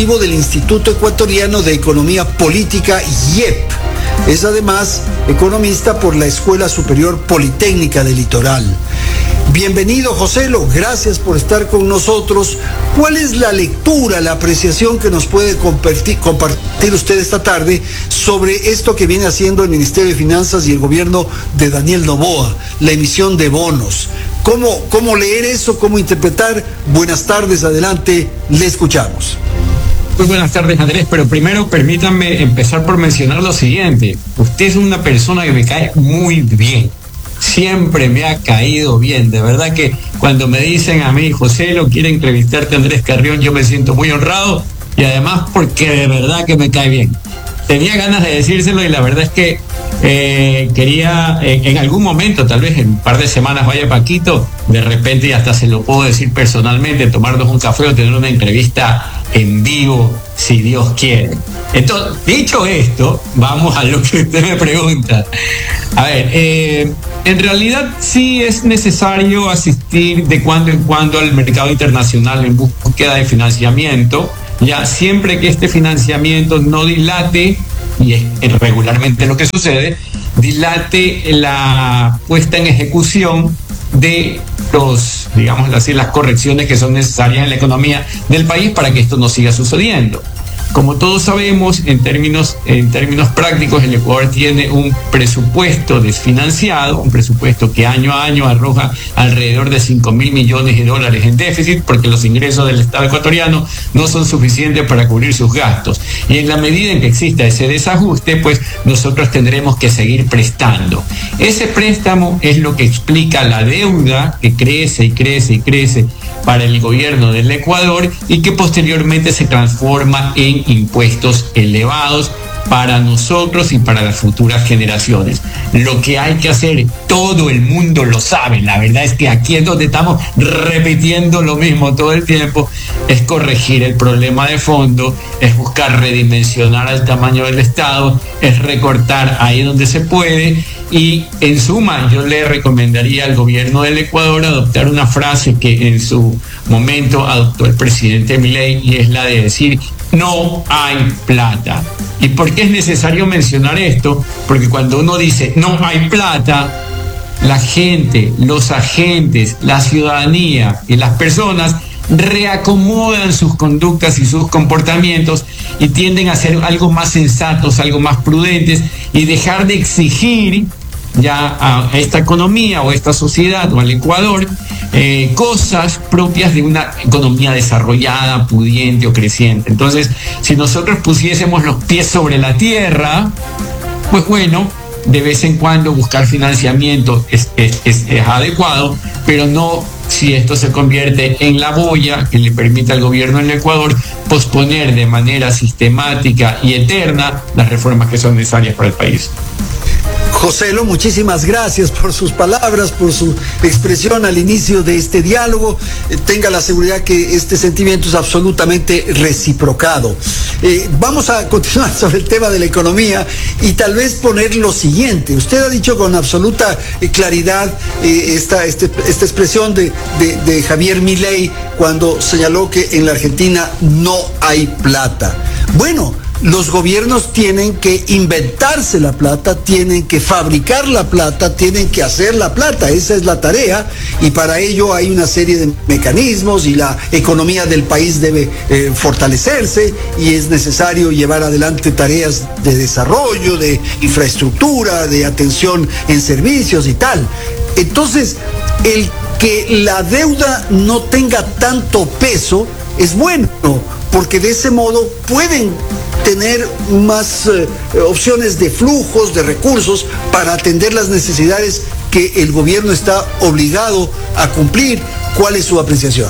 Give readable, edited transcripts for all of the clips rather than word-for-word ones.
del Instituto Ecuatoriano de Economía Política, IEP. Es además economista por la Escuela Superior Politécnica del Litoral. Bienvenido, Joselo, gracias por estar con nosotros. ¿Cuál es la lectura, la apreciación que nos puede compartir usted esta tarde sobre esto que viene haciendo el Ministerio de Finanzas y el gobierno de Daniel Noboa, la emisión de bonos? ¿Cómo leer eso? ¿Cómo interpretar? Buenas tardes, adelante, le escuchamos. Muy buenas tardes, Andrés, pero primero permítanme empezar por mencionar lo siguiente. Usted es una persona que me cae muy bien. Siempre me ha caído bien. De verdad que cuando me dicen a mí, José, lo quiere entrevistarte Andrés Carrión, yo me siento muy honrado y además porque de verdad que me cae bien. Tenía ganas de decírselo y la verdad es que quería en algún momento, tal vez en un par de semanas vaya Paquito, de repente y hasta se lo puedo decir personalmente, tomarnos un café o tener una entrevista en vivo, si Dios quiere. Entonces, dicho esto, vamos a lo que usted me pregunta. A ver, en realidad sí es necesario asistir de cuando en cuando al mercado internacional en búsqueda de financiamiento, ya siempre que este financiamiento no dilate, y es regularmente lo que sucede, dilate la puesta en ejecución de los, digamos así, las correcciones que son necesarias en la economía del país para que esto no siga sucediendo. Como todos sabemos, en términos prácticos, el Ecuador tiene un presupuesto desfinanciado, un presupuesto que año a año arroja alrededor de 5.000 millones de dólares en déficit, porque los ingresos del Estado ecuatoriano no son suficientes para cubrir sus gastos. Y en la medida en que exista ese desajuste, pues nosotros tendremos que seguir prestando. Ese préstamo es lo que explica la deuda que crece y crece y crece para el gobierno del Ecuador y que posteriormente se transforma en impuestos elevados para nosotros y para las futuras generaciones. Lo que hay que hacer, todo el mundo lo sabe, la verdad es que aquí es donde estamos repitiendo lo mismo todo el tiempo, es corregir el problema de fondo, es buscar redimensionar al tamaño del Estado, es recortar ahí donde se puede y en suma yo le recomendaría al gobierno del Ecuador adoptar una frase que en su momento adoptó el presidente Milei y es la de decir: no hay plata. ¿Y por qué es necesario mencionar esto? Porque cuando uno dice no hay plata, la gente, los agentes, la ciudadanía y las personas reacomodan sus conductas y sus comportamientos y tienden a ser algo más sensatos, algo más prudentes y dejar de exigir ya a esta economía o a esta sociedad o al Ecuador cosas propias de una economía desarrollada, pudiente o creciente. Entonces, si nosotros pusiésemos los pies sobre la tierra, pues bueno, de vez en cuando buscar financiamiento es adecuado, pero no si esto se convierte en la boya que le permite al gobierno del Ecuador posponer de manera sistemática y eterna las reformas que son necesarias para el país. Joselo, muchísimas gracias por sus palabras, por su expresión al inicio de este diálogo. Tenga la seguridad que este sentimiento es absolutamente reciprocado. Vamos a continuar sobre el tema de la economía y tal vez poner lo siguiente. Usted ha dicho con absoluta claridad esta expresión de Javier Milei cuando señaló que en la Argentina no hay plata. Bueno, los gobiernos tienen que inventarse la plata, tienen que fabricar la plata, tienen que hacer la plata, esa es la tarea y para ello hay una serie de mecanismos y la economía del país debe fortalecerse y es necesario llevar adelante tareas de desarrollo, de infraestructura, de atención en servicios y tal. Entonces, el que la deuda no tenga tanto peso es bueno, porque de ese modo pueden tener más opciones de flujos, de recursos para atender las necesidades que el gobierno está obligado a cumplir. ¿Cuál es su apreciación?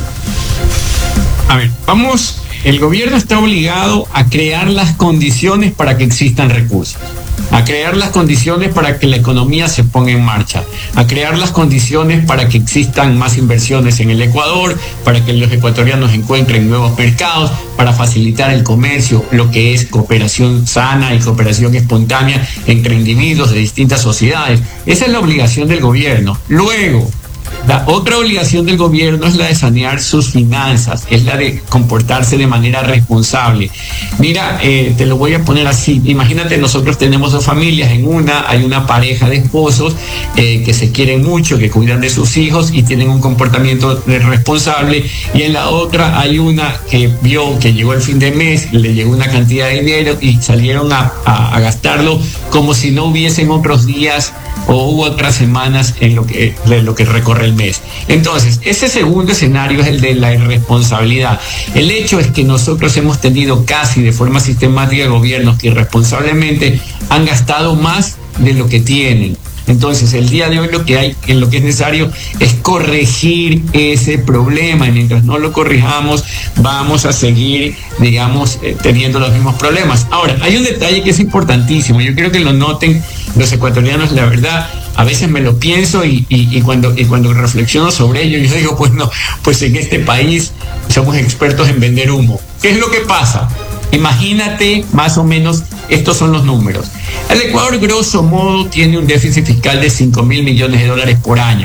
A ver, el gobierno está obligado a crear las condiciones para que existan recursos, a crear las condiciones para que la economía se ponga en marcha, a crear las condiciones para que existan más inversiones en el Ecuador, para que los ecuatorianos encuentren nuevos mercados, para facilitar el comercio, lo que es cooperación sana y cooperación espontánea entre individuos de distintas sociedades. Esa es la obligación del gobierno. Luego, La otra obligación del gobierno es la de sanear sus finanzas, es la de comportarse de manera responsable. Mira, te lo voy a poner así. Imagínate, nosotros tenemos dos familias. En una hay una pareja de esposos que se quieren mucho, que cuidan de sus hijos y tienen un comportamiento responsable. Y en la otra hay una que vio que llegó el fin de mes, le llegó una cantidad de dinero y salieron a gastarlo como si no hubiesen otros días o hubo otras semanas en lo que recorre el mes. Entonces, ese segundo escenario es el de la irresponsabilidad. El hecho es que nosotros hemos tenido casi de forma sistemática gobiernos que irresponsablemente han gastado más de lo que tienen. Entonces, el día de hoy lo que es necesario es corregir ese problema, y mientras no lo corrijamos vamos a seguir, digamos, teniendo los mismos problemas. Ahora, hay un detalle que es importantísimo, yo quiero que lo noten los ecuatorianos, la verdad, a veces me lo pienso y cuando reflexiono sobre ello, yo digo, pues no, pues en este país somos expertos en vender humo. ¿Qué es lo que pasa? Imagínate, más o menos, estos son los números. El Ecuador, grosso modo, tiene un déficit fiscal de 5.000 millones de dólares por año.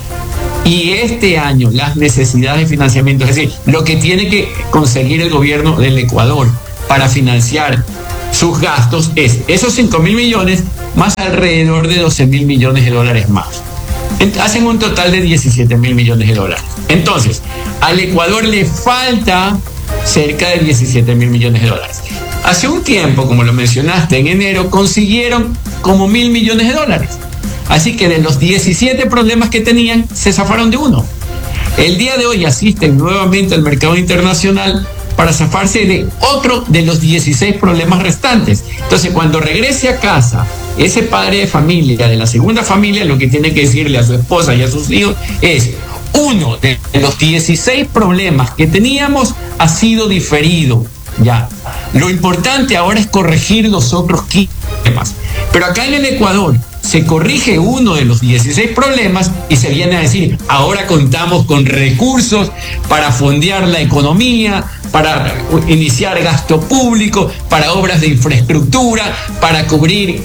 Y este año, las necesidades de financiamiento, es decir, lo que tiene que conseguir el gobierno del Ecuador para financiar sus gastos es esos 5.000 millones más alrededor de 12.000 millones de dólares más. Hacen un total de 17.000 millones de dólares. Entonces, al Ecuador le falta cerca de 17.000 millones de dólares. Hace un tiempo, como lo mencionaste, en enero consiguieron como 1.000 millones de dólares. Así que de los 17 problemas que tenían, se zafaron de uno. El día de hoy asisten nuevamente al mercado internacional para zafarse de otro de los 16 problemas restantes. Entonces, cuando regrese a casa, ese padre de familia, de la segunda familia, lo que tiene que decirle a su esposa y a sus hijos es: uno de los 16 problemas que teníamos ha sido diferido. Ya. Lo importante ahora es corregir los otros 15 problemas. Pero acá en el Ecuador se corrige uno de los 16 problemas y se viene a decir: ahora contamos con recursos para fondear la economía, para iniciar gasto público, para obras de infraestructura, para cubrir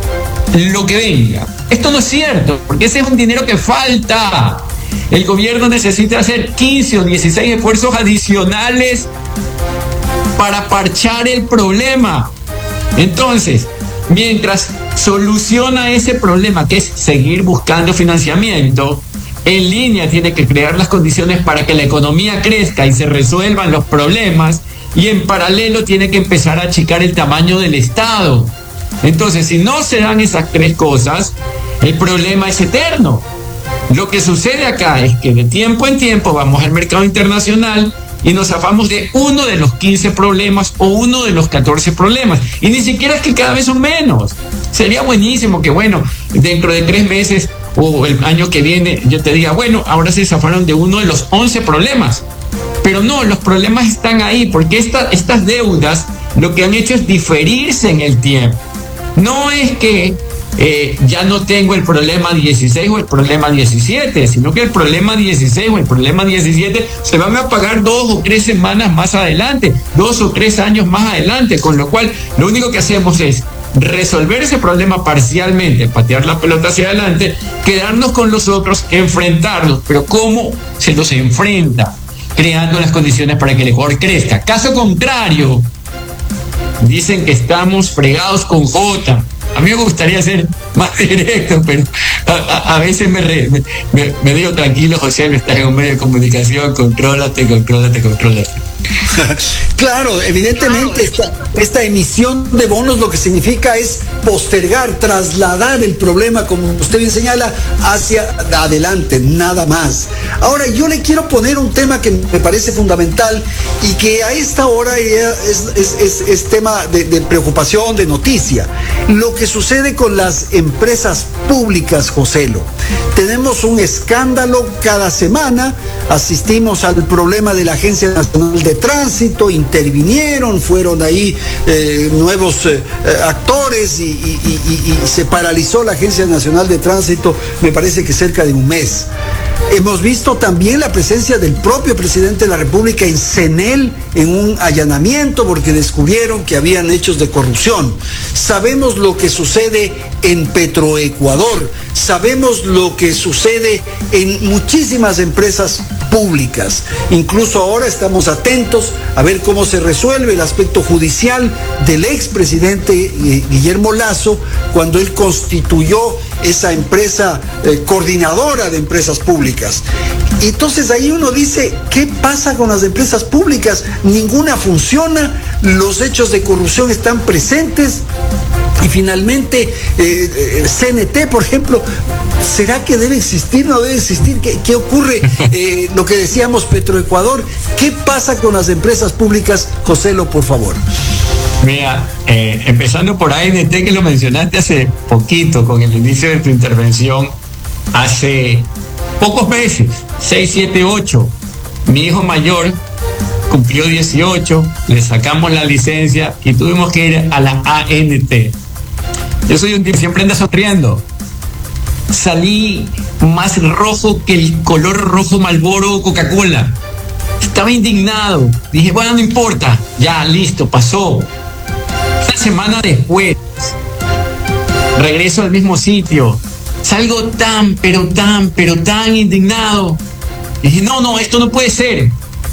lo que venga. Esto no es cierto, porque ese es un dinero que falta. El gobierno necesita hacer 15 o 16 esfuerzos adicionales para parchar el problema. Entonces, mientras soluciona ese problema, que es seguir buscando financiamiento, en línea tiene que crear las condiciones para que la economía crezca y se resuelvan los problemas, y en paralelo tiene que empezar a achicar el tamaño del Estado. Entonces, si no se dan esas tres cosas, el problema es eterno. Lo que sucede acá es que de tiempo en tiempo vamos al mercado internacional y nos zafamos de uno de los 15 problemas o uno de los 14 problemas. Y ni siquiera es que cada vez son menos. Sería buenísimo que, bueno, dentro de 3 meses o el año que viene yo te diga, bueno, ahora se zafaron de uno de los 11 problemas. Pero no, los problemas están ahí porque estas deudas lo que han hecho es diferirse en el tiempo. No es que ya no tengo el problema 16 o el problema 17, sino que el problema 16 o el problema 17 se van a pagar 2 o 3 semanas más adelante, 2 o 3 años más adelante, con lo cual lo único que hacemos es resolver ese problema parcialmente, patear la pelota hacia adelante, quedarnos con los otros, enfrentarlos. Pero ¿cómo se los enfrenta? Creando las condiciones para que el Ecuador crezca. Caso contrario, dicen que estamos fregados con J. A mí me gustaría ser más directo, pero a veces me digo, tranquilo, José, estás en un medio de comunicación, contrólate. Claro, evidentemente esta emisión de bonos lo que significa es postergar, trasladar el problema, como usted bien señala, hacia adelante, nada más. Ahora, yo le quiero poner un tema que me parece fundamental y que a esta hora es tema de preocupación, de noticia. Lo que sucede con las empresas públicas, Joselo. Tenemos un escándalo cada semana, asistimos al problema de la Agencia Nacional de Tránsito, intervinieron, fueron ahí nuevos actores y se paralizó la Agencia Nacional de Tránsito, me parece que cerca de un mes. Hemos visto también la presencia del propio presidente de la República en CENEL en un allanamiento porque descubrieron que habían hechos de corrupción. Sabemos lo que sucede en Petroecuador, sabemos lo que sucede en muchísimas empresas públicas. Incluso ahora estamos atentos a ver cómo se resuelve el aspecto judicial del expresidente Guillermo Lasso cuando él constituyó esa empresa coordinadora de empresas públicas. Y entonces ahí uno dice, ¿qué pasa con las empresas públicas? Ninguna funciona, los hechos de corrupción están presentes. Y finalmente, CNT, por ejemplo, ¿será que debe existir? ¿No debe existir? ¿Qué ocurre? Lo que decíamos, Petroecuador, ¿qué pasa con las empresas públicas? Joselo, por favor. Mira, empezando por ANT, que lo mencionaste hace poquito, con el inicio de tu intervención, hace pocos meses, 6, 7, 8, mi hijo mayor cumplió 18, le sacamos la licencia y tuvimos que ir a la ANT. Yo soy un tipo, siempre anda sonriendo. Salí más rojo que el color rojo Marlboro Coca-Cola. Estaba indignado. Dije, bueno, no importa. Ya, listo, pasó. Una semana después, regreso al mismo sitio. Salgo tan indignado. Dije, no, esto no puede ser.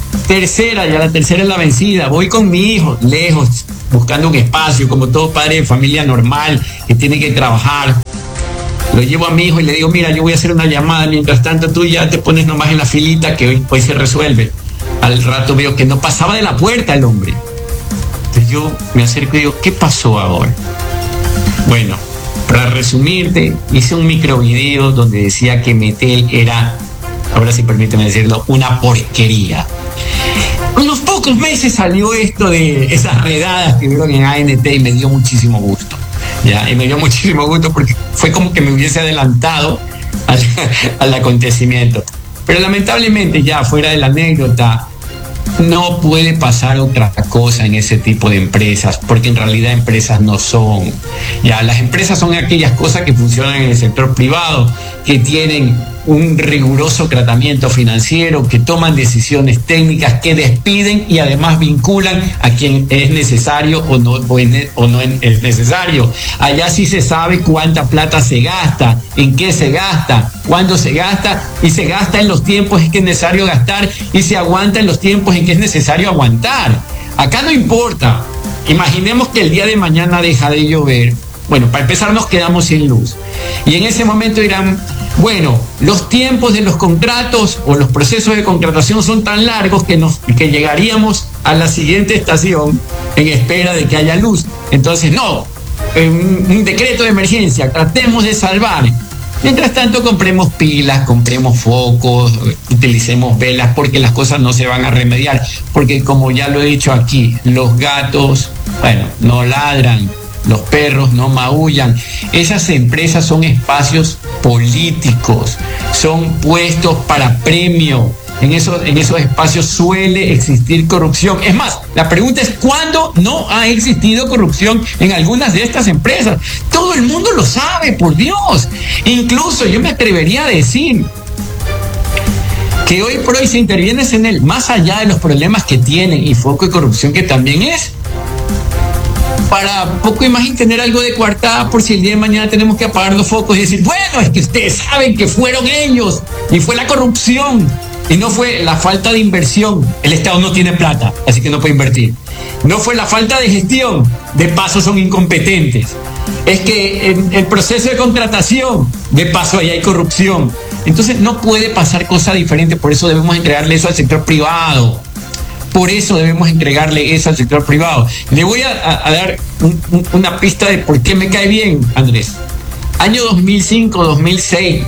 La tercera es la vencida. Voy con mi hijo, lejos, buscando un espacio, como todo padre de familia normal, que tiene que trabajar. Lo llevo a mi hijo y le digo, mira, yo voy a hacer una llamada, mientras tanto tú ya te pones nomás en la filita que hoy se resuelve. Al rato veo que no pasaba de la puerta el hombre. Entonces yo me acerco y digo, ¿qué pasó ahora? Bueno, para resumirte, hice un microvideo donde decía que Metel era, ahora sí permíteme decirlo, una porquería. En unos pocos meses salió esto de esas redadas que vieron en ANT y me dio muchísimo gusto. ¿Ya? Y me dio muchísimo gusto porque fue como que me hubiese adelantado al acontecimiento. Pero lamentablemente, ya fuera de la anécdota, no puede pasar otra cosa en ese tipo de empresas, porque en realidad empresas no son. Ya, las empresas son aquellas cosas que funcionan en el sector privado, que tienen un riguroso tratamiento financiero, que toman decisiones técnicas, que despiden y además vinculan a quien es necesario o no es necesario. Allá sí se sabe cuánta plata se gasta, en qué se gasta, cuándo se gasta, y se gasta en los tiempos en que es necesario gastar y se aguanta en los tiempos en que es necesario aguantar. Acá no importa. Imaginemos que el día de mañana deja de llover. Bueno, para empezar nos quedamos sin luz. Y en ese momento dirán, bueno, los tiempos de los contratos o los procesos de contratación son tan largos que llegaríamos a la siguiente estación en espera de que haya luz. Entonces, no, un decreto de emergencia, tratemos de salvar. Mientras tanto, compremos pilas, compremos focos, utilicemos velas, porque las cosas no se van a remediar. Porque como ya lo he dicho aquí, los gatos, bueno, no ladran. Los perros no maullan. Esas empresas son espacios políticos, son puestos para premio. En esos espacios suele existir corrupción. Es más, la pregunta es, ¿cuándo no ha existido corrupción en algunas de estas empresas? Todo el mundo lo sabe, por Dios. Incluso yo me atrevería a decir que hoy por hoy se interviene en él, más allá de los problemas que tienen y foco de corrupción que también es, para poco y más tener algo de coartada por si el día de mañana tenemos que apagar los focos y decir, bueno, es que ustedes saben que fueron ellos y fue la corrupción y no fue la falta de inversión. El Estado no tiene plata, así que no puede invertir. No fue la falta de gestión, de paso son incompetentes. Es que en el proceso de contratación, de paso ahí hay corrupción. Entonces no puede pasar cosa diferente, por eso debemos entregarle eso al sector privado. Por eso debemos entregarle eso al sector privado. Le voy a dar una pista de por qué me cae bien, Andrés. Año 2005, 2006,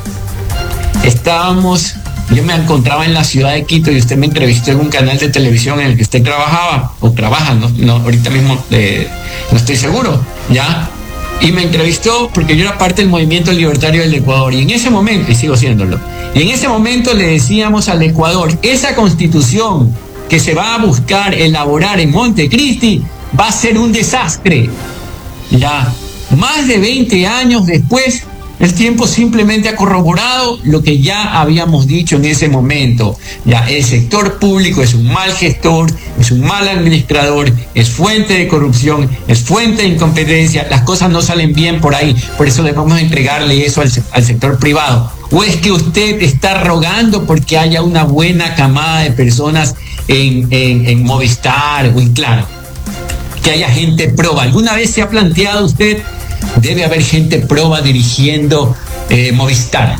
yo me encontraba en la ciudad de Quito y usted me entrevistó en un canal de televisión en el que usted trabajaba, o trabaja, no ahorita mismo no estoy seguro, ¿ya? Y me entrevistó porque yo era parte del movimiento libertario del Ecuador, y en ese momento, y sigo siéndolo, y en ese momento le decíamos al Ecuador, esa constitución que se va a buscar elaborar en Montecristi va a ser un desastre. Ya, más de 20 años después, El tiempo simplemente ha corroborado lo que ya habíamos dicho en ese momento. Ya el sector público es un mal gestor, es un mal administrador, es fuente de corrupción, es fuente de incompetencia. Las cosas no salen bien por ahí. Por eso debemos entregarle eso al sector privado. ¿O es que usted está rogando porque haya una buena camada de personas en Movistar o en Claro? Que haya gente proba. ¿Alguna vez se ha planteado usted? Debe haber gente proba dirigiendo Movistar.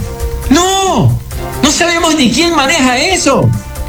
No sabemos ni quién maneja eso.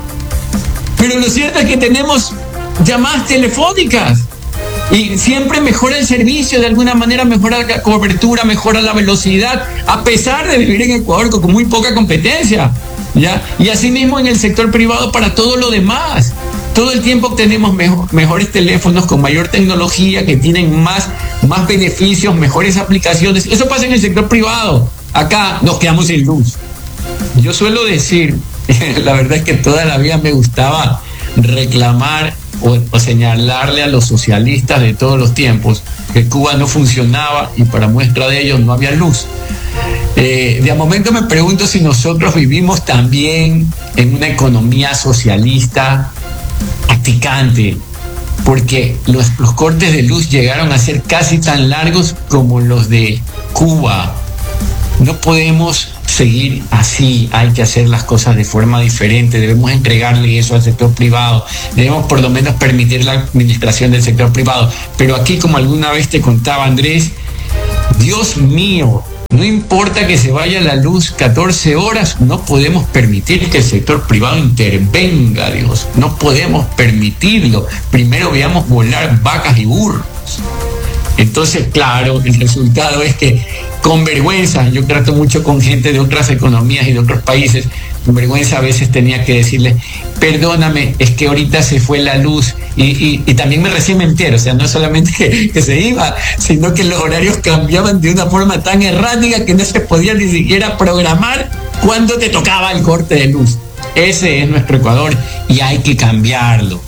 Pero lo cierto es que tenemos llamadas telefónicas y siempre mejora el servicio, de alguna manera mejora la cobertura, mejora la velocidad, a pesar de vivir en Ecuador con muy poca competencia, ¿ya? Y asimismo en el sector privado para todo lo demás. Todo el tiempo obtenemos mejores teléfonos con mayor tecnología, que tienen más beneficios, mejores aplicaciones. Eso pasa en el sector privado. Acá nos quedamos sin luz. Yo suelo decir, la verdad es que toda la vida me gustaba reclamar o señalarle a los socialistas de todos los tiempos que Cuba no funcionaba y para muestra de ello no había luz. De a momento me pregunto si nosotros vivimos también en una economía socialista practicante, porque los cortes de luz llegaron a ser casi tan largos como los de Cuba. No podemos seguir así, hay que hacer las cosas de forma diferente, debemos entregarle eso al sector privado, debemos por lo menos permitir la administración del sector privado. Pero aquí, como alguna vez te contaba Andrés, Dios mío, no importa que se vaya la luz 14 horas, no podemos permitir que el sector privado intervenga, Dios. No podemos permitirlo. Primero veamos volar vacas y burros. Entonces, claro, el resultado es que con vergüenza, yo trato mucho con gente de otras economías y de otros países, con vergüenza a veces tenía que decirle, perdóname, es que ahorita se fue la luz y también recién me entero, o sea, no solamente que se iba, sino que los horarios cambiaban de una forma tan errática que no se podía ni siquiera programar cuándo te tocaba el corte de luz. Ese es nuestro Ecuador y hay que cambiarlo,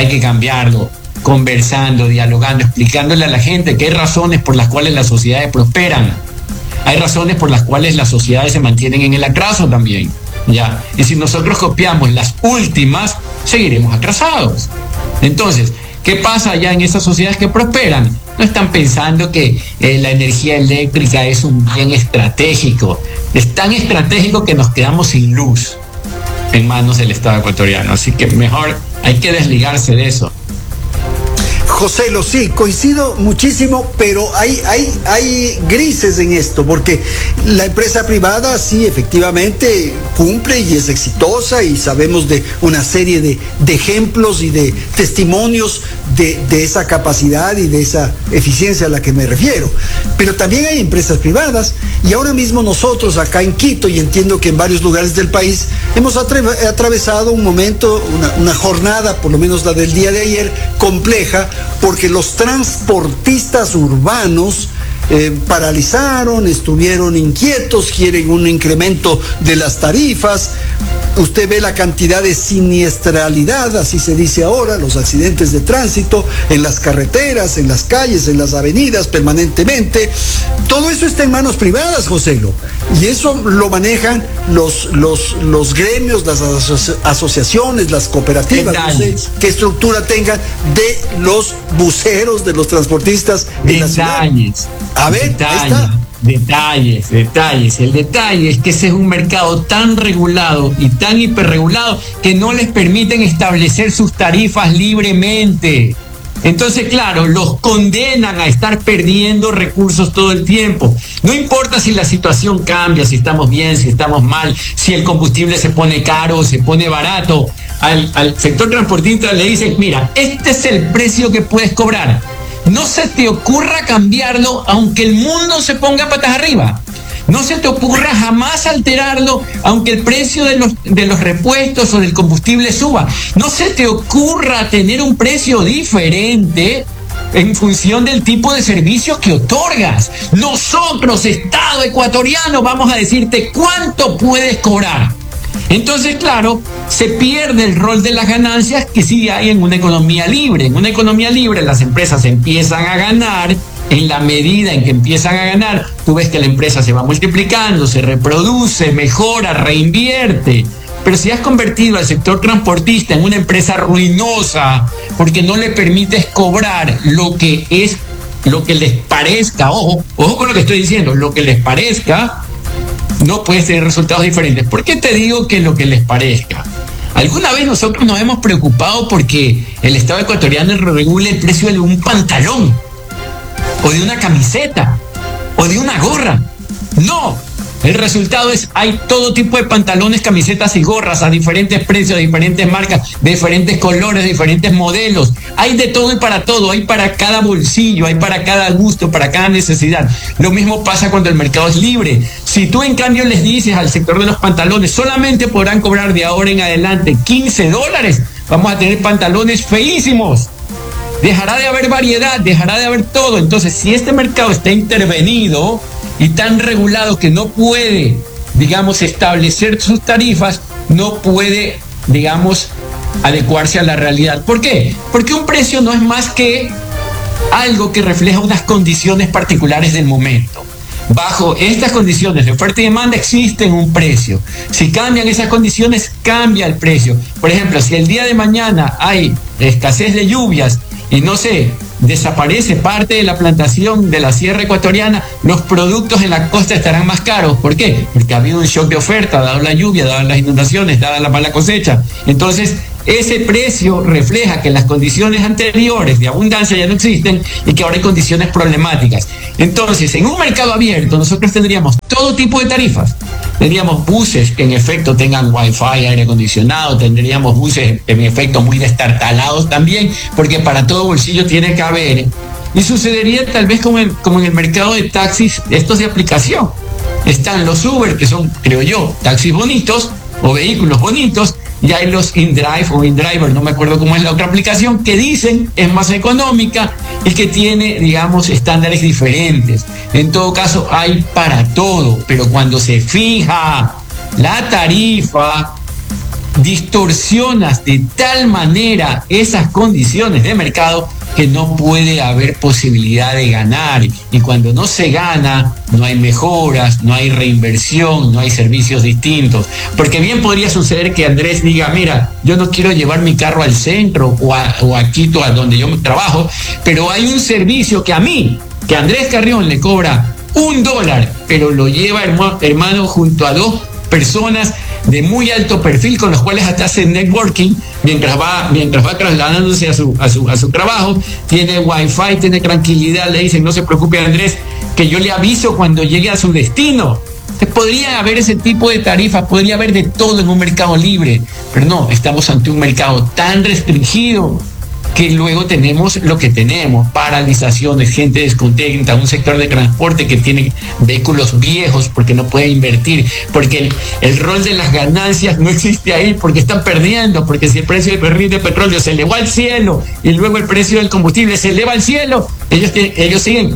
conversando, dialogando, explicándole a la gente que hay razones por las cuales las sociedades prosperan. Hay razones por las cuales las sociedades se mantienen en el atraso también, ¿ya? Y si nosotros copiamos las últimas, seguiremos atrasados. Entonces, ¿qué pasa ya en esas sociedades que prosperan? No están pensando que la energía eléctrica es un bien estratégico. Es tan estratégico que nos quedamos sin luz en manos del Estado ecuatoriano. Así que mejor hay que desligarse de eso. José, sí, coincido muchísimo, pero hay grises en esto, porque la empresa privada sí efectivamente cumple y es exitosa y sabemos de una serie de ejemplos y de testimonios de esa capacidad y de esa eficiencia a la que me refiero. Pero también hay empresas privadas y ahora mismo nosotros acá en Quito, y entiendo que en varios lugares del país, hemos atravesado un momento, una jornada, por lo menos la del día de ayer, compleja, porque los transportistas urbanos paralizaron, estuvieron inquietos, quieren un incremento de las tarifas. Usted ve la cantidad de siniestralidad, así se dice ahora, los accidentes de tránsito en las carreteras, en las calles, en las avenidas permanentemente. Todo eso está en manos privadas, Joselo, y eso lo manejan los gremios, las asociaciones, las cooperativas, no sé qué estructura tengan, de los buceros, de los transportistas en la ciudad. A ver, ahí está. Detalles. El detalle es que ese es un mercado tan regulado y tan hiperregulado que no les permiten establecer sus tarifas libremente. Entonces, claro, los condenan a estar perdiendo recursos todo el tiempo. No importa si la situación cambia, si estamos bien, si estamos mal, si el combustible se pone caro o se pone barato. Al sector transportista le dicen, mira, este es el precio que puedes cobrar. No se te ocurra cambiarlo aunque el mundo se ponga patas arriba. No se te ocurra jamás alterarlo aunque el precio de los repuestos o del combustible suba. No se te ocurra tener un precio diferente en función del tipo de servicio que otorgas. Nosotros, Estado ecuatoriano, vamos a decirte cuánto puedes cobrar. Entonces, claro, se pierde el rol de las ganancias que sí hay en una economía libre. En una economía libre las empresas empiezan a ganar. En la medida en que empiezan a ganar, tú ves que la empresa se va multiplicando, se reproduce, mejora, reinvierte. Pero si has convertido al sector transportista en una empresa ruinosa porque no le permites cobrar lo que les parezca, ojo con lo que estoy diciendo, lo que les parezca, no puedes tener resultados diferentes. ¿Por qué te digo que lo que les parezca? ¿Alguna vez nosotros nos hemos preocupado porque el Estado ecuatoriano regule el precio de un pantalón, o de una camiseta, o de una gorra? No. El resultado es, hay todo tipo de pantalones, camisetas y gorras a diferentes precios, de diferentes marcas, de diferentes colores, de diferentes modelos. Hay de todo y para todo, hay para cada bolsillo, hay para cada gusto, para cada necesidad. Lo mismo pasa cuando el mercado es libre. Si tú en cambio les dices al sector de los pantalones, solamente podrán cobrar de ahora en adelante $15, vamos a tener pantalones feísimos. Dejará de haber variedad, dejará de haber todo. Entonces, si este mercado está intervenido y tan regulado que no puede, digamos, establecer sus tarifas, no puede, digamos, adecuarse a la realidad. ¿Por qué? Porque un precio no es más que algo que refleja unas condiciones particulares del momento. Bajo estas condiciones de oferta y demanda existen un precio. Si cambian esas condiciones, cambia el precio. Por ejemplo, si el día de mañana hay escasez de lluvias y no sé, desaparece parte de la plantación de la sierra ecuatoriana, los productos en la costa estarán más caros. ¿Por qué? Porque ha habido un shock de oferta, dado la lluvia, dadas las inundaciones, dada la mala cosecha. Entonces, ese precio refleja que las condiciones anteriores de abundancia ya no existen y que ahora hay condiciones problemáticas. Entonces, en un mercado abierto, nosotros tendríamos todo tipo de tarifas. Tendríamos buses que en efecto tengan wifi, aire acondicionado, tendríamos buses en efecto muy destartalados también, porque para todo bolsillo tiene que haber. Y sucedería tal vez como en el mercado de taxis, estos de aplicación. Están los Uber, que son, creo yo, taxis bonitos o vehículos bonitos, y hay los InDrive o InDriver, no me acuerdo cómo es la otra aplicación, que dicen es más económica y que tiene, digamos, estándares diferentes. En todo caso, hay para todo, pero cuando se fija la tarifa, distorsionas de tal manera esas condiciones de mercado que no puede haber posibilidad de ganar. Y cuando no se gana, no hay mejoras, no hay reinversión, no hay servicios distintos. Porque bien podría suceder que Andrés diga, mira, yo no quiero llevar mi carro al centro o a Quito, a donde yo trabajo, pero hay un servicio que a mí, que Andrés Carrión le cobra $1, pero lo lleva, hermano, junto a dos personas de muy alto perfil con los cuales hasta hace networking mientras va trasladándose a su trabajo, tiene wifi, tiene tranquilidad, le dicen no se preocupe Andrés, que yo le aviso cuando llegue a su destino. Entonces, podría haber ese tipo de tarifas, podría haber de todo en un mercado libre, pero no, estamos ante un mercado tan restringido que luego tenemos lo que tenemos, paralizaciones, gente descontenta, un sector de transporte que tiene vehículos viejos porque no puede invertir, porque el rol de las ganancias no existe ahí, porque están perdiendo, porque si el precio del barril de petróleo se elevó al cielo y luego el precio del combustible se eleva al cielo, ellos siguen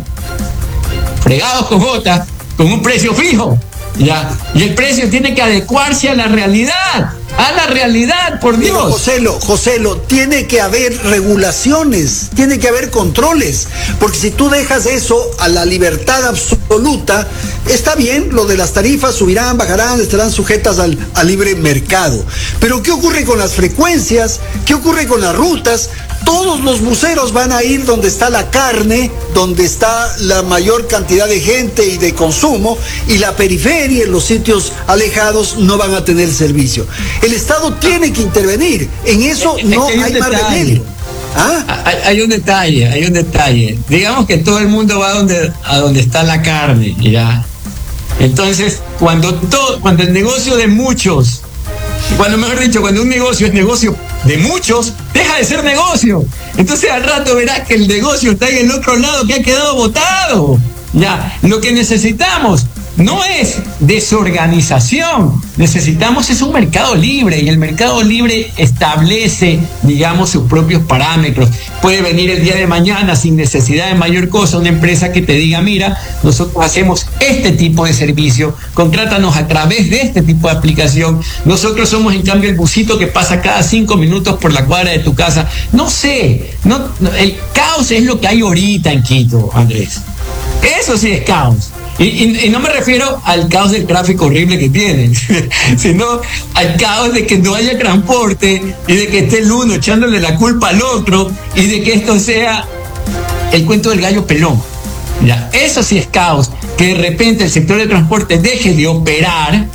fregados con gotas, con un precio fijo, ¿ya? Y el precio tiene que adecuarse a la realidad. A la realidad, por Dios. Joselo, tiene que haber regulaciones, tiene que haber controles, porque si tú dejas eso a la libertad absoluta, está bien, lo de las tarifas subirán, bajarán, estarán sujetas al libre mercado. Pero ¿qué ocurre con las frecuencias? ¿Qué ocurre con las rutas? Todos los buceros van a ir donde está la carne, donde está la mayor cantidad de gente y de consumo, y la periferia, los sitios alejados, no van a tener servicio. El Estado tiene que intervenir, en eso no hay más remedio. ¿Ah? Hay un detalle. Digamos que todo el mundo va a donde está la carne, ¿ya? Entonces, cuando el negocio de muchos, cuando un negocio es negocio de muchos, deja de ser negocio. Entonces al rato verás que el negocio está en el otro lado, que ha quedado botado. Ya, lo que necesitamos no es desorganización. Necesitamos es un mercado libre, y el mercado libre establece, digamos, sus propios parámetros. Puede venir el día de mañana sin necesidad de mayor cosa una empresa que te diga, mira, nosotros hacemos este tipo de servicio, contrátanos a través de este tipo de aplicación. Nosotros somos en cambio el busito que pasa cada 5 minutos por la cuadra de tu casa. No sé, el caos es lo que hay ahorita en Quito, Andrés. Eso sí es caos. Y no me refiero al caos del tráfico horrible que tienen, sino al caos de que no haya transporte y de que esté el uno echándole la culpa al otro y de que esto sea el cuento del gallo pelón. Ya, eso sí es caos, que de repente el sector de transporte deje de operar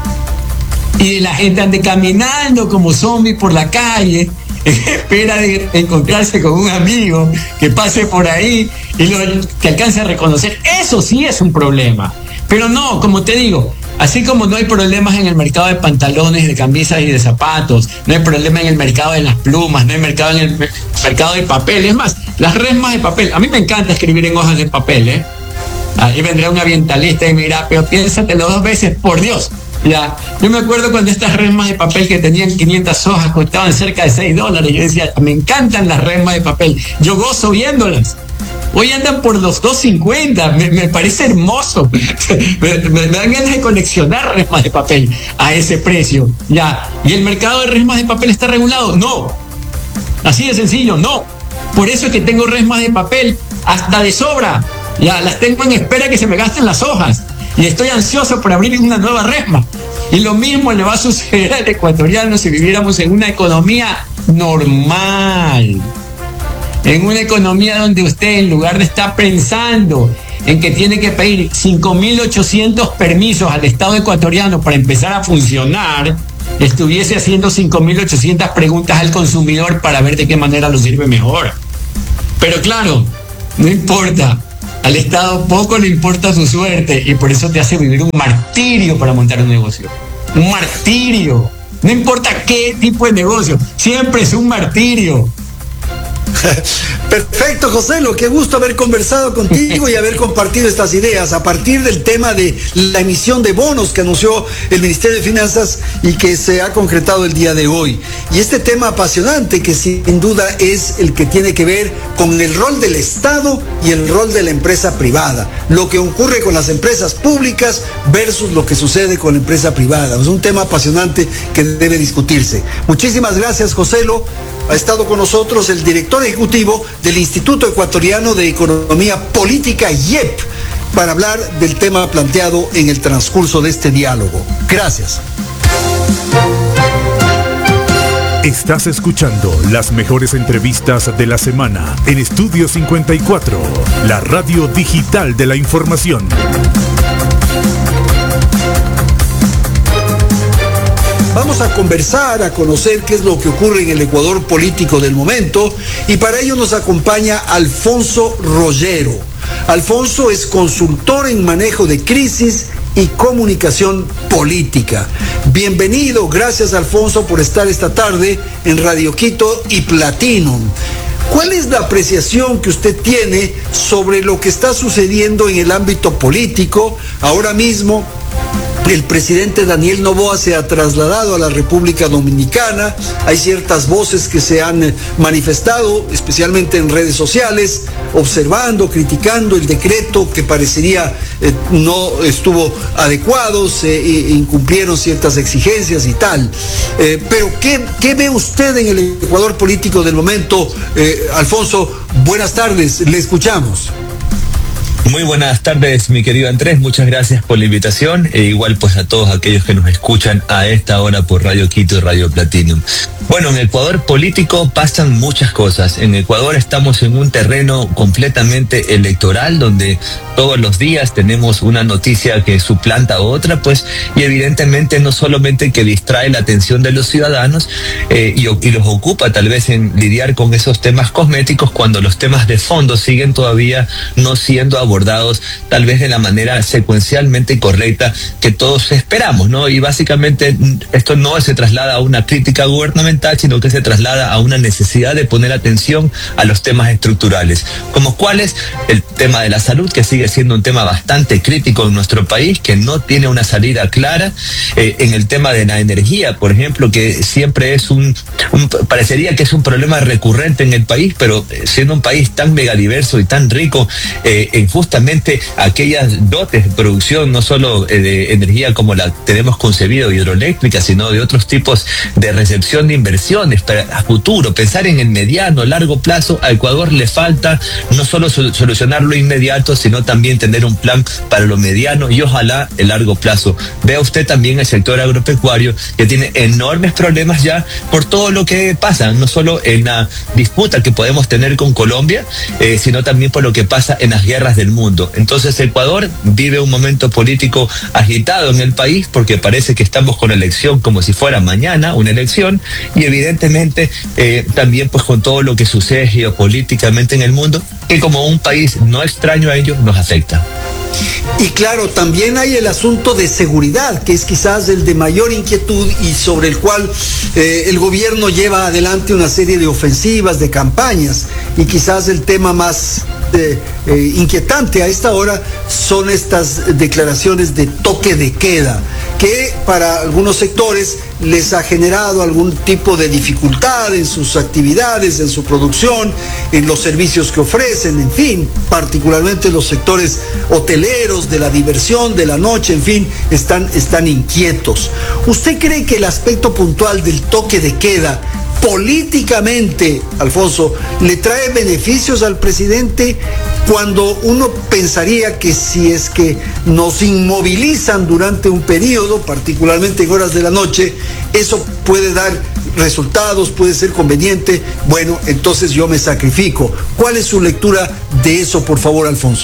y la gente ande caminando como zombie por la calle, espera de encontrarse con un amigo que pase por ahí y que alcance a reconocer. Eso sí es un problema. Pero no, como te digo, así como no hay problemas en el mercado de pantalones, de camisas y de zapatos, no hay problema en el mercado de las plumas, no hay mercado en el mercado de papel. Es más, las resmas de papel, a mí me encanta escribir en hojas de papel, Ahí vendrá un ambientalista y me dirá, pero piénsatelo 2 veces, por Dios. Ya, yo me acuerdo cuando estas resmas de papel que tenían 500 hojas costaban cerca de $6. Yo decía, me encantan las resmas de papel, yo gozo viéndolas. Hoy andan por los $2.50, me parece hermoso. me dan ganas de coleccionar resmas de papel a ese precio. Ya, ¿y el mercado de resmas de papel está regulado? No. Así de sencillo, no. Por eso es que tengo resmas de papel hasta de sobra. Ya, las tengo en espera que se me gasten las hojas. Y estoy ansioso por abrir una nueva resma. Y lo mismo le va a suceder al ecuatoriano si viviéramos en una economía normal. En una economía donde usted, en lugar de estar pensando en que tiene que pedir 5.800 permisos al Estado ecuatoriano para empezar a funcionar, estuviese haciendo 5.800 preguntas al consumidor para ver de qué manera lo sirve mejor. Pero claro, no importa. Al Estado poco le importa su suerte y por eso te hace vivir un martirio para montar un negocio. Un martirio. No importa qué tipo de negocio, siempre es un martirio. Perfecto, Joselo, qué gusto haber conversado contigo y haber compartido estas ideas a partir del tema de la emisión de bonos que anunció el Ministerio de Finanzas y que se ha concretado el día de hoy. Y este tema apasionante que sin duda es el que tiene que ver con el rol del Estado y el rol de la empresa privada, lo que ocurre con las empresas públicas versus lo que sucede con la empresa privada. Es un tema apasionante que debe discutirse. Muchísimas gracias, Joselo. Ha estado con nosotros el director ejecutivo del Instituto Ecuatoriano de Economía Política, IEP, para hablar del tema planteado en el transcurso de este diálogo. Gracias. Estás escuchando las mejores entrevistas de la semana en Estudio 54, la radio digital de la información. Vamos a conversar, a conocer qué es lo que ocurre en el Ecuador político del momento, y para ello nos acompaña Alfonso Rollero. Alfonso es consultor en manejo de crisis y comunicación política. Bienvenido, gracias Alfonso por estar esta tarde en Radio Quito y Platinum. ¿Cuál es la apreciación que usted tiene sobre lo que está sucediendo en el ámbito político? Ahora mismo el presidente Daniel Noboa se ha trasladado a la República Dominicana. Hay ciertas voces que se han manifestado, especialmente en redes sociales, observando, criticando el decreto que parecería no estuvo adecuado, se incumplieron ciertas exigencias y tal. Pero ¿qué ve usted en el Ecuador político del momento? Alfonso, buenas tardes, le escuchamos. Muy buenas tardes, mi querido Andrés, muchas gracias por la invitación e igual pues a todos aquellos que nos escuchan a esta hora por Radio Quito y Radio Platinum. Bueno, en Ecuador político pasan muchas cosas. En Ecuador estamos en un terreno completamente electoral donde todos los días tenemos una noticia que suplanta a otra, pues, y evidentemente no solamente que distrae la atención de los ciudadanos y los ocupa tal vez en lidiar con esos temas cosméticos cuando los temas de fondo siguen todavía no siendo abordados tal vez de la manera secuencialmente correcta que todos esperamos, ¿no? Y básicamente esto no se traslada a una crítica gubernamental, dificultad, sino que se traslada a una necesidad de poner atención a los temas estructurales, como cuáles el tema de la salud, que sigue siendo un tema bastante crítico en nuestro país, que no tiene una salida clara, en el tema de la energía, por ejemplo, que siempre es parecería que es un problema recurrente en el país, pero siendo un país tan megadiverso y tan rico en justamente aquellas dotes de producción, no solo de energía como la tenemos concebido, hidroeléctrica, sino de otros tipos de recepción de inversiones a futuro, pensar en el mediano, largo plazo. A Ecuador le falta no solo solucionar lo inmediato, sino también tener un plan para lo mediano y ojalá el largo plazo. Vea usted también el sector agropecuario, que tiene enormes problemas ya por todo lo que pasa, no solo en la disputa que podemos tener con Colombia, sino también por lo que pasa en las guerras del mundo. Entonces Ecuador vive un momento político agitado en el país, porque parece que estamos con elección como si fuera mañana una elección, y evidentemente también pues con todo lo que sucede geopolíticamente en el mundo, que como un país no extraño a ellos nos afecta. Y claro, también hay el asunto de seguridad, que es quizás el de mayor inquietud y sobre el cual el gobierno lleva adelante una serie de ofensivas, de campañas, y quizás el tema más inquietante a esta hora son estas declaraciones de toque de queda, que para algunos sectores les ha generado algún tipo de dificultad en sus actividades, en su producción, en los servicios que ofrecen, en fin, particularmente los sectores hoteleros, de la diversión, de la noche, en fin, están inquietos. ¿Usted cree que el aspecto puntual del toque de queda políticamente, Alfonso, le trae beneficios al presidente, cuando uno pensaría que si es que nos inmovilizan durante un periodo, particularmente en horas de la noche, eso puede dar resultados, puede ser conveniente? Bueno, entonces yo me sacrifico. ¿Cuál es su lectura de eso, por favor, Alfonso?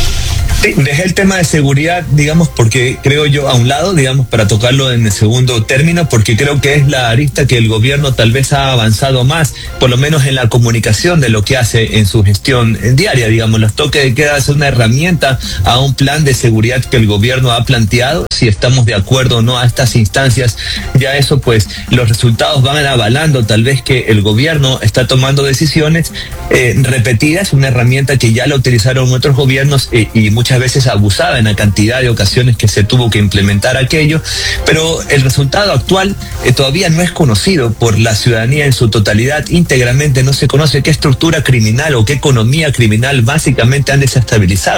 Sí, dejé el tema de seguridad, digamos, porque creo yo a un lado, digamos, para tocarlo en el segundo término, porque creo que es la arista que el gobierno tal vez ha avanzado más, por lo menos en la comunicación de lo que hace en su gestión diaria, digamos. Los toques de queda es una herramienta a un plan de seguridad que el gobierno ha planteado. Si estamos de acuerdo o no a estas instancias, ya eso pues los resultados van avalando tal vez que el gobierno está tomando decisiones repetidas, una herramienta que ya la utilizaron otros gobiernos y muchas veces abusada en la cantidad de ocasiones que se tuvo que implementar aquello, pero el resultado actual todavía no es conocido por la ciudadanía en su totalidad, íntegramente no se conoce qué estructura criminal o qué economía criminal básicamente han desestabilizado